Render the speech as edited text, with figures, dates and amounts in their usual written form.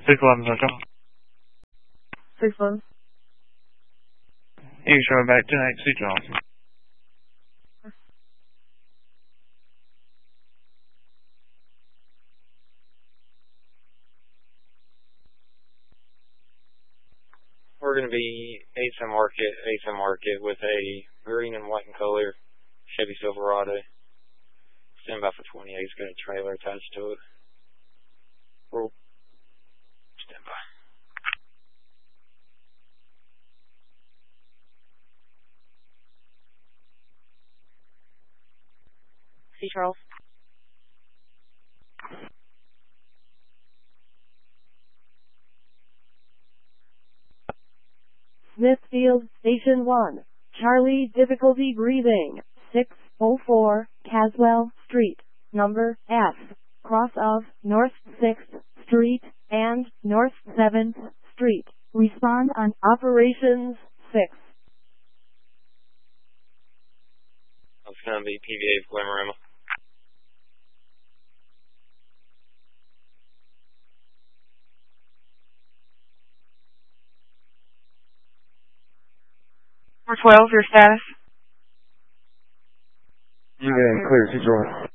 611 Central. 611. You can show it back tonight, see Johnson. We're going to be ASM Market with a green and white in color Chevy Silverado. Stand by for 28. It's got a trailer attached to it. We'll stand by. See Charles. Smithfield, Station 1. Charlie, difficulty breathing. 604, Caswell Street. Number F. Cross of North 6th Street and North 7th Street. Respond on Operations 6. It's going to be PVA of Glimmerama. Number 12, your status? You're getting clear, see Jordan.